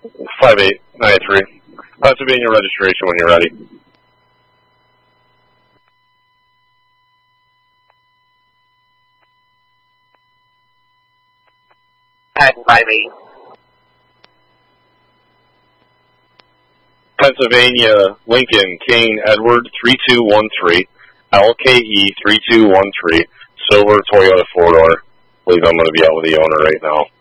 5893. Pennsylvania registration when you're ready. At 58. Pennsylvania, Lincoln, King, Edward 3213, LKE 3213, silver Toyota 4-door. I believe I'm going to be out with the owner right now.